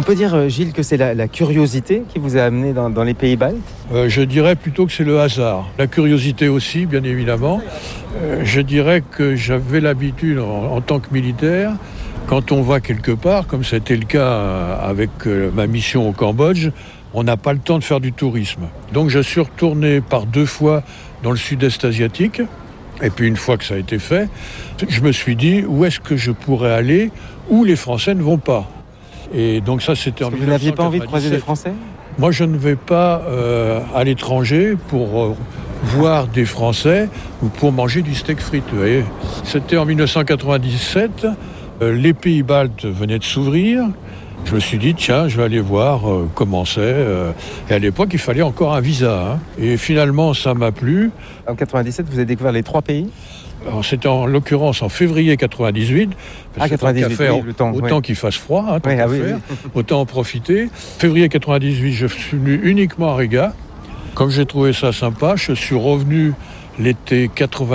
peut dire, Gilles, que c'est la curiosité qui vous a amené dans les pays baltes ? Je dirais plutôt que c'est le hasard. La curiosité aussi, bien évidemment. Je dirais que j'avais l'habitude, en tant que militaire, quand on va quelque part, comme c'était le cas avec ma mission au Cambodge, on n'a pas le temps de faire du tourisme. Donc je suis retourné par 2 fois dans le sud-est asiatique. Et puis une fois que ça a été fait, je me suis dit, où est-ce que je pourrais aller où les Français ne vont pas ? Et donc ça, c'était en 1997. Vous n'aviez pas envie de croiser des Français ? Moi, je ne vais pas à l'étranger pour voir des Français ou pour manger du steak frites. Vous voyez. C'était en 1997. Les pays baltes venaient de s'ouvrir. Je me suis dit, tiens, je vais aller voir comment c'est. Et à l'époque, il fallait encore un visa. Hein. Et finalement, ça m'a plu. En 97, vous avez découvert les 3 pays ? Alors, c'était en l'occurrence en février 98. Ah, 98, faire, oui, le temps. Autant qu'il fasse froid, hein, tant qu'à faire, autant en profiter. Février 98, je suis venu uniquement à Riga. Comme j'ai trouvé ça sympa, je suis revenu l'été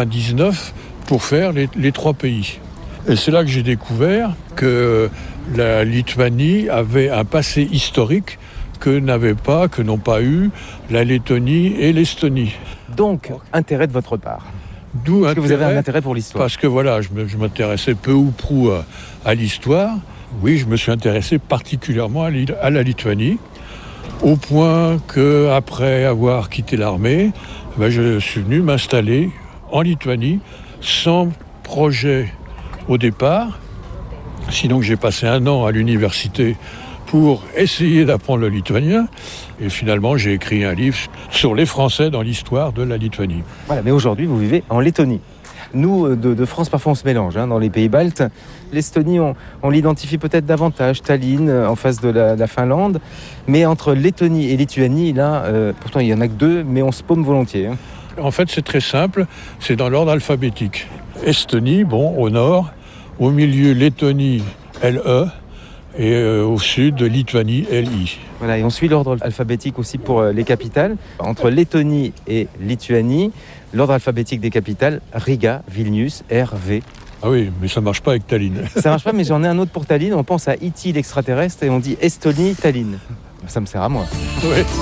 99 pour faire les 3 pays. Et c'est là que j'ai découvert que la Lituanie avait un passé historique que n'ont pas eu la Lettonie et l'Estonie. Donc, intérêt de votre part. D'où que vous avez un intérêt pour l'histoire. Parce que voilà, je m'intéressais peu ou prou à l'histoire. Oui, je me suis intéressé particulièrement à la Lituanie, au point qu'après avoir quitté l'armée, je suis venu m'installer en Lituanie sans projet au départ. Sinon, j'ai passé 1 an à l'université pour essayer d'apprendre le lituanien. Et finalement, j'ai écrit un livre sur les Français dans l'histoire de la Lituanie. Voilà, mais aujourd'hui, vous vivez en Lettonie. Nous, de France, parfois, on se mélange dans les pays baltes. L'Estonie, on l'identifie peut-être davantage. Tallinn, en face de la Finlande. Mais entre Lettonie et Lituanie, là, pourtant, il n'y en a que 2, mais on se paume volontiers. Hein. En fait, c'est très simple. C'est dans l'ordre alphabétique. Estonie, au nord. Au milieu, Lettonie, LE. Et au sud, Lituanie, LI. Voilà, et on suit l'ordre alphabétique aussi pour les capitales. Entre Lettonie et Lituanie, l'ordre alphabétique des capitales, Riga, Vilnius, RV. Ah oui, mais ça ne marche pas avec Tallinn. Ça ne marche pas, mais j'en ai un autre pour Tallinn. On pense à E.T. l'extraterrestre et on dit Estonie, Tallinn. Ça me sert à moi. Oui.